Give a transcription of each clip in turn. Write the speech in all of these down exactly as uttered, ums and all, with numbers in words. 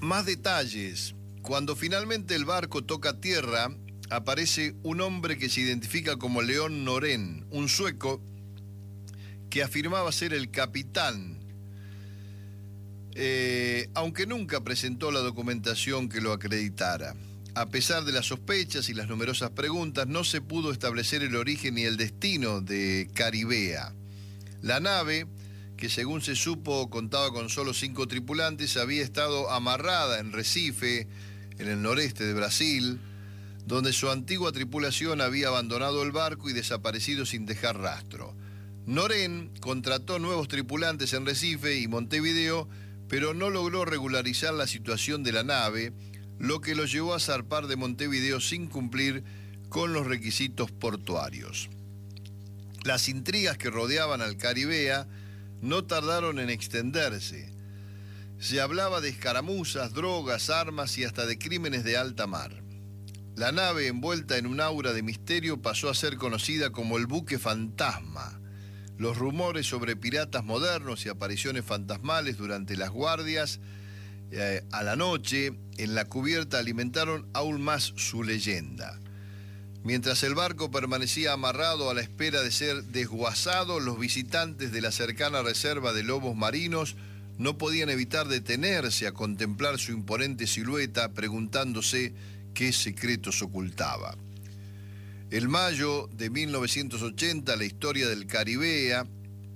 Más detalles. Cuando finalmente el barco toca tierra, aparece un hombre que se identifica como León Norén, un sueco que afirmaba ser el capitán, eh, aunque nunca presentó la documentación que lo acreditara. A pesar de las sospechas y las numerosas preguntas, no se pudo establecer el origen ni el destino de Caribea. La nave, que según se supo contaba con solo cinco tripulantes, había estado amarrada en Recife, en el noreste de Brasil, donde su antigua tripulación había abandonado el barco y desaparecido sin dejar rastro. Norén contrató nuevos tripulantes en Recife y Montevideo, pero no logró regularizar la situación de la nave, lo que lo llevó a zarpar de Montevideo sin cumplir con los requisitos portuarios. Las intrigas que rodeaban al Caribea no tardaron en extenderse. Se hablaba de escaramuzas, drogas, armas y hasta de crímenes de alta mar. La nave, envuelta en un aura de misterio, pasó a ser conocida como el buque fantasma. Los rumores sobre piratas modernos y apariciones fantasmales durante las guardias eh, a la noche en la cubierta alimentaron aún más su leyenda. Mientras el barco permanecía amarrado a la espera de ser desguazado, los visitantes de la cercana reserva de lobos marinos no podían evitar detenerse a contemplar su imponente silueta, preguntándose qué secretos ocultaba. En mayo de mil novecientos ochenta, la historia del Caribea,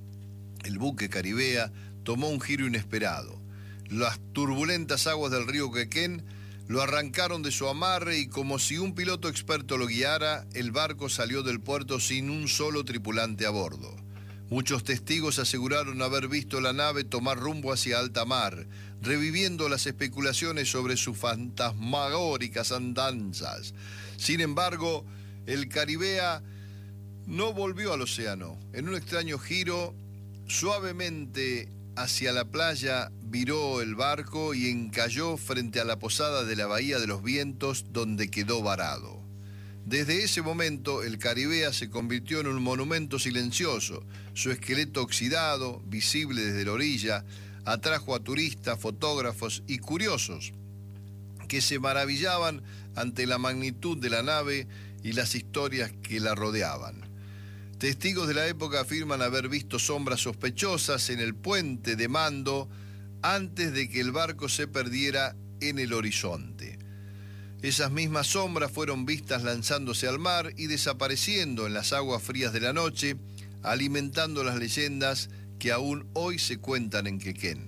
el buque Caribea, tomó un giro inesperado. Las turbulentas aguas del río Quequén lo arrancaron de su amarre y, como si un piloto experto lo guiara, el barco salió del puerto sin un solo tripulante a bordo. Muchos testigos aseguraron haber visto la nave tomar rumbo hacia alta mar, reviviendo las especulaciones sobre sus fantasmagóricas andanzas. Sin embargo, el Caribea no volvió al océano. En un extraño giro, suavemente hacia la playa viró el barco y encalló frente a la posada de la Bahía de los Vientos, donde quedó varado. Desde ese momento, el Caribea se convirtió en un monumento silencioso. Su esqueleto oxidado, visible desde la orilla, atrajo a turistas, fotógrafos y curiosos que se maravillaban ante la magnitud de la nave y las historias que la rodeaban. Testigos de la época afirman haber visto sombras sospechosas en el puente de mando antes de que el barco se perdiera en el horizonte. Esas mismas sombras fueron vistas lanzándose al mar y desapareciendo en las aguas frías de la noche, alimentando las leyendas que aún hoy se cuentan en Quequén.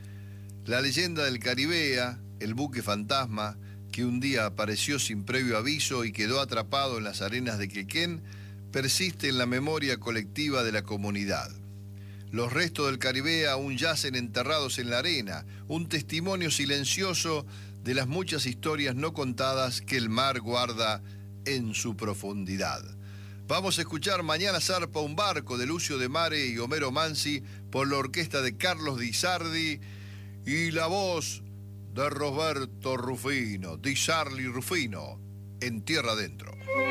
La leyenda del Caribea, el buque fantasma, que un día apareció sin previo aviso y quedó atrapado en las arenas de Quequén, persiste en la memoria colectiva de la comunidad. Los restos del Caribea aún yacen enterrados en la arena, un testimonio silencioso de las muchas historias no contadas que el mar guarda en su profundidad. Vamos a escuchar Mañana zarpa un barco de Lucio de Mare y Homero Mansi por la orquesta de Carlos Di Sardi y la voz de Roberto Rufino, Di Sarli Rufino, en Tierra Adentro.